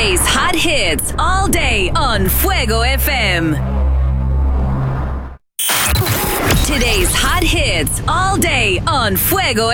Today's hot hits all day on Fuego FM. Today's hot hits all day on Fuego